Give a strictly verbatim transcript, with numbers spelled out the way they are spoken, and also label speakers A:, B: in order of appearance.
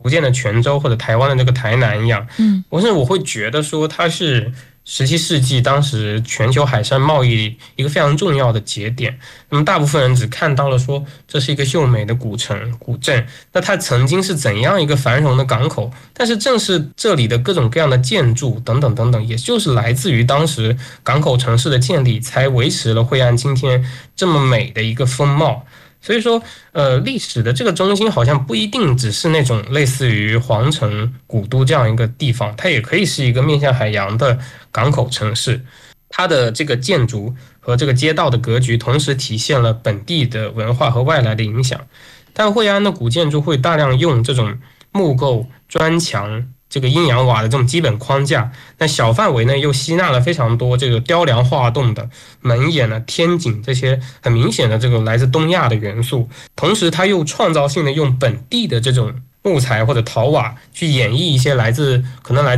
A: 福建的泉州或者台湾的这个台南一样。
B: 嗯，
A: 我是我会觉得说它是十七世纪当时全球海上贸易一个非常重要的节点。那么大部分人只看到了说这是一个秀美的古城古镇，那它曾经是怎样一个繁荣的港口？但是正是这里的各种各样的建筑等等等等，也就是来自于当时港口城市的建立，才维持了惠安今天这么美的一个风貌。所以说，呃，历史的这个中心好像不一定只是那种类似于皇城、古都这样一个地方，它也可以是一个面向海洋的港口城市。它的这个建筑和这个街道的格局，同时体现了本地的文化和外来的影响。但惠安的古建筑会大量用这种木构、砖墙、这个阴阳瓦的这种基本框架，那小范围内又吸纳了非常多这个雕梁画栋的门眼呢、天井这些很明显的这个来自东亚的元素，同时它又创造性的用本地的这种木材或者陶瓦去演绎一些来自可能来自